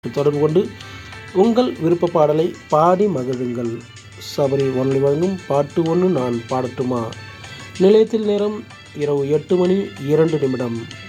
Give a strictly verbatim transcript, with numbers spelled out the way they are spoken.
தொடர்பு கொண்டு உங்கள் விருப்ப பாடலை பாடி மகிழுங்கள். சபரி ஒன்லி வழங்கும் பாட்டு ஒன்று நான் பாடட்டுமா. நிலையத்தில் நேரம் இரவு எட்டு மணி இரண்டு நிமிடம்.